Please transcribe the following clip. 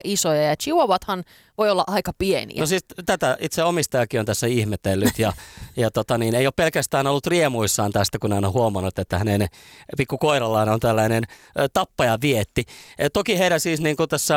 isoja ja chihuahuathan voi olla aika pieniä. No siis tätä itse omistajakin on tässä ihmetellyt ja ei ole pelkästään ollut riemuissaan tästä, kun hän on huomannut, että hänen pikkukoirallaan on tällainen tappajavietti. Toki heidän siis niin kuin tässä